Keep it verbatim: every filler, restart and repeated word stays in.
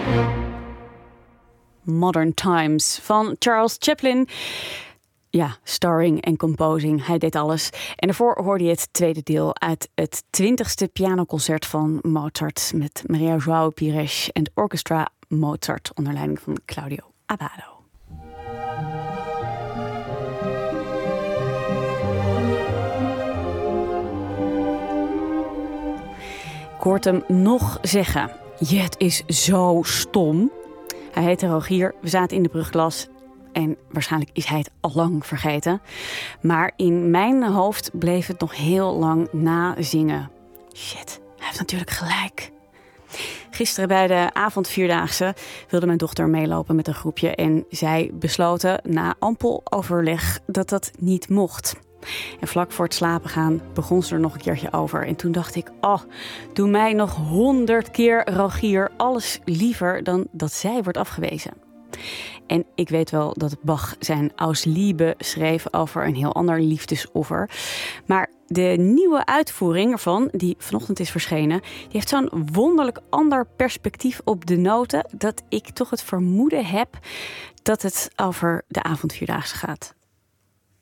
Modern Times van Charles Chaplin. Ja, starring en composing. Hij deed alles. En daarvoor hoorde je het tweede deel uit het twintigste pianoconcert van Mozart met Maria João Pires en het Orchestra Mozart onder leiding van Claudio Abbado. Ik hoorde hem nog zeggen: "Je, het is zo stom." Hij heette Rogier, we zaten in de brugklas en waarschijnlijk is hij het al lang vergeten. Maar in mijn hoofd bleef het nog heel lang nazingen. Shit, hij heeft natuurlijk gelijk. Gisteren bij de avondvierdaagse wilde mijn dochter meelopen met een groepje en zij besloten na ampel overleg dat dat niet mocht. En vlak voor het slapen gaan begon ze er nog een keertje over. En toen dacht ik, oh, doe mij nog honderd keer, Rogier, alles liever dan dat zij wordt afgewezen. En ik weet wel dat Bach zijn Aus Liebe schreef over een heel ander liefdesoffer. Maar de nieuwe uitvoering ervan, die vanochtend is verschenen, die heeft zo'n wonderlijk ander perspectief op de noten, dat ik toch het vermoeden heb dat het over de avondvierdaagse gaat.